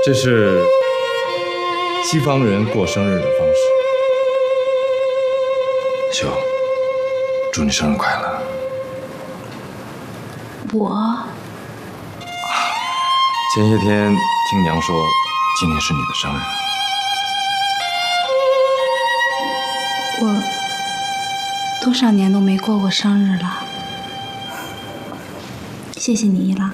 这是西方人过生日的方式。秀，祝你生日快乐。前些天听娘说，今天是你的生日。 我多少年都没过过生日了，谢谢你，一郎。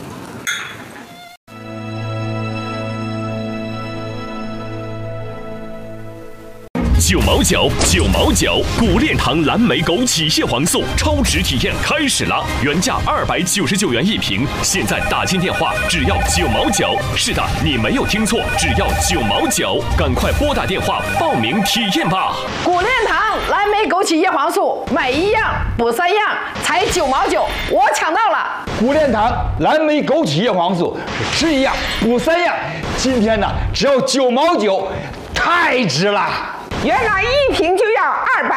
9毛9，9毛9，古炼堂蓝莓枸杞叶黄素超值体验开始了，原价299元一瓶，现在打进电话只要9毛9。是的，你没有听错，只要9毛9，赶快拨打电话报名体验吧。 古炼堂蓝莓枸杞叶黄素，买1样补3样，才9毛9，我抢到了。 古炼堂蓝莓枸杞叶黄素是吃1样补3样，今天呢只要9毛9，太值了。 原来一瓶就要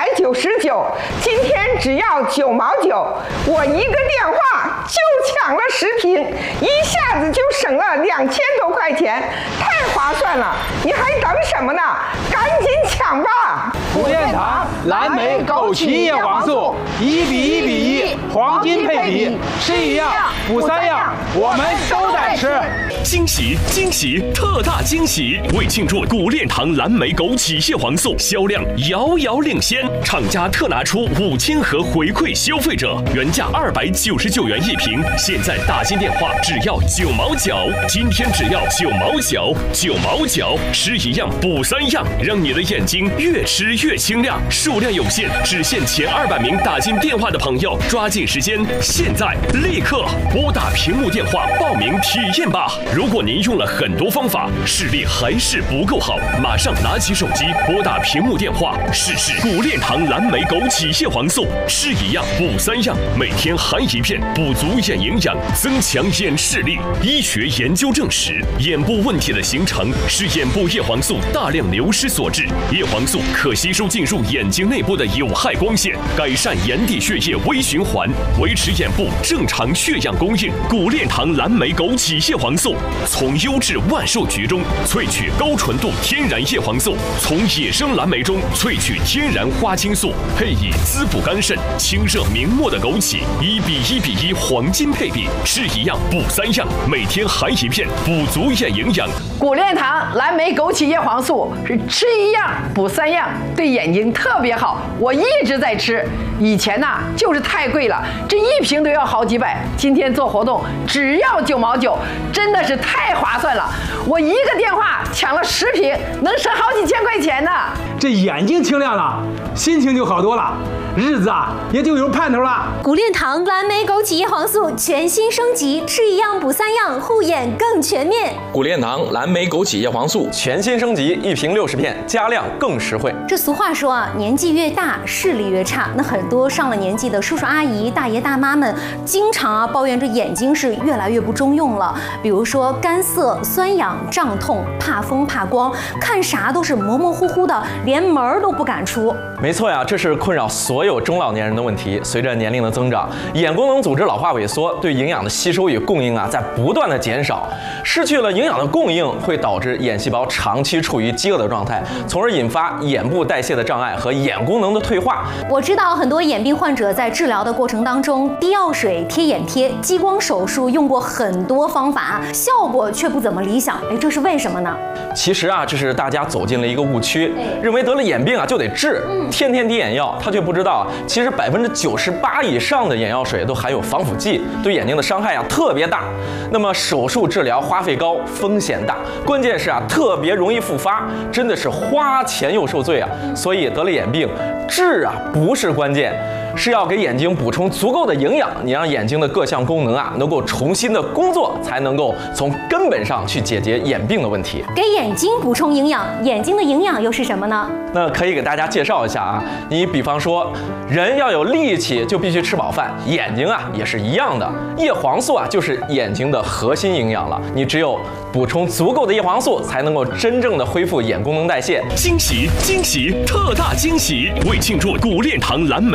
299，今天只要9毛9，我一个电话就抢了10瓶，一下子就省了2000多块钱，太划算了！你还等什么呢？赶紧抢吧！ 古炼堂蓝莓枸杞叶黄素1比1比1，黄金配比，吃1样补3样，我们都在吃。 惊喜惊喜，特大惊喜！为庆祝古炼堂蓝莓枸杞叶黄素销量遥遥领先，厂家特拿出5000盒回馈消费者，原价299元一瓶，现在打进电话只要9毛9，今天只要9毛9，9毛9，吃1样补3样，让你的眼睛越吃越清亮。数量有限，只限前200名打进电话的朋友，抓紧时间，现在立刻拨打屏幕电话报名体验吧。如果您用了很多方法，视力还是不够好，马上拿起手机拨打屏幕电话，试试古炼堂蓝莓枸杞叶黄素，吃1样补3样，每天含1片，补足眼营养，增强眼视力。医学研究证实，眼部问题的形成是眼部叶黄素大量流失所致。叶黄素可吸收进入眼睛内部的有害光线，改善眼底血液微循环，维持眼部正常血氧供应。古炼堂蓝莓枸杞叶黄素从优质万寿菊中萃取高纯度天然叶黄素，从野生蓝莓中萃取天然花青素，配以滋补肝肾、清热明目的枸杞，1比1比1黄金配比，吃1样补3样，每天含1片，补足眼营养。 古炼堂蓝莓枸杞叶黄素是吃1样补3样，对眼睛特别好，我一直在吃。以前呢就是太贵了，这1瓶都要好几百，今天做活动只要9毛9，真的是太划算了。我一个电话抢了10瓶，能省好几千块钱呢。 这眼睛清亮了，心情就好多了，日子啊也就有盼头了。 古炼堂蓝莓枸杞叶黄素全新升级，吃1样补3样，护眼更全面。 古炼堂蓝莓枸杞叶黄素全新升级，1瓶60片，加量更实惠。 这俗话说啊，年纪越大视力越差。那很多上了年纪的叔叔阿姨、大爷大妈们，经常抱怨这眼睛是越来越不中用了。比如说干涩、酸痒、胀痛、怕风怕光，看啥都是模模糊糊的，连门都不敢出。 没错呀，这是困扰所有中老年人的问题。随着年龄的增长，眼功能组织老化萎缩，对营养的吸收与供应啊在不断的减少，失去了营养的供应，会导致眼细胞长期处于饥饿的状态，从而引发眼部代谢的障碍和眼功能的退化。 我知道很多眼病患者在治疗的过程当中，滴药水、贴眼贴、激光手术用过很多方法，效果却不怎么理想。这是为什么呢？ 其实啊，这是大家走进了一个误区，认为得了眼病啊就得治，天天滴眼药。他却不知道啊，其实98%以上的眼药水都含有防腐剂，对眼睛的伤害啊特别大。那么手术治疗花费高，风险大，关键是啊特别容易复发，真的是花钱又受罪啊。所以得了眼病，治啊不是关键。是要给眼睛补充足够的营养，你让眼睛的各项功能啊能够重新的工作，才能够从根本上去解决眼病的问题。 给眼睛补充营养，眼睛的营养又是什么呢？ 那可以给大家介绍一下啊，你比方说，人要有力气就必须吃饱饭，眼睛啊也是一样的，叶黄素啊就是眼睛的核心营养了。你只有补充足够的叶黄素，才能够真正的恢复眼功能代谢。 惊喜惊喜，特大惊喜！为庆祝古炼堂蓝莓